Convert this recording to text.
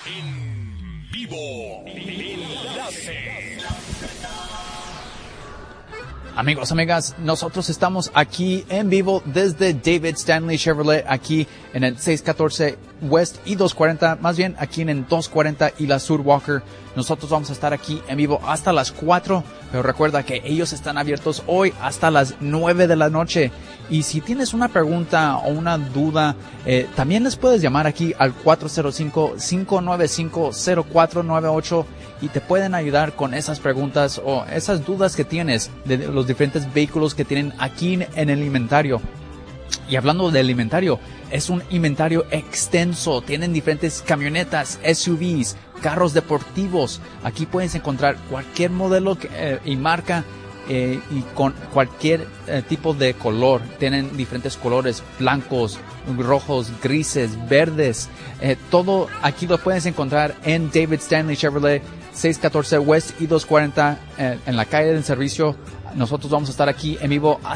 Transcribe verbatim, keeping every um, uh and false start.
En vivo. Enlace. Amigos, amigas, nosotros estamos aquí en vivo desde David Stanley Chevrolet, aquí en el seiscientos catorce West y doscientos cuarenta, más bien aquí en el doscientos cuarenta y la Sur Walker. Nosotros vamos a estar aquí en vivo hasta las cuatro, pero recuerda que ellos están abiertos hoy hasta las nueve de la noche. Y si tienes una pregunta o una duda, eh, también les puedes llamar aquí al cuatro cero cinco, cinco nueve cinco, cero cuatro nueve ocho y te pueden ayudar con esas preguntas o esas dudas que tienes de los diferentes vehículos que tienen aquí en el inventario. Y hablando del inventario, es un inventario extenso. Tienen diferentes camionetas, S U Vs, carros deportivos. Aquí puedes encontrar cualquier modelo que, eh, y marca eh, y con cualquier eh, tipo de color. Tienen diferentes colores, blancos, rojos, grises, verdes. Eh, todo aquí lo puedes encontrar en David Stanley Chevrolet, seiscientos catorce West y doscientos cuarenta eh, en la calle del servicio. Nosotros vamos a estar aquí en vivo